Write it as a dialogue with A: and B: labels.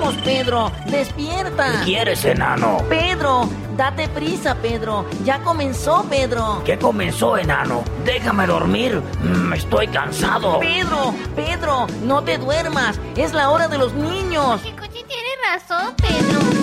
A: ¡Vamos, Pedro! ¡Despierta!
B: ¿Qué quieres, enano?
A: Pedro, date prisa, Pedro. Ya comenzó, Pedro.
B: ¿Qué comenzó, enano? Déjame dormir. Estoy cansado.
A: Pedro, no te duermas. Es la hora de los niños.
C: Chico, sí tiene razón, Pedro.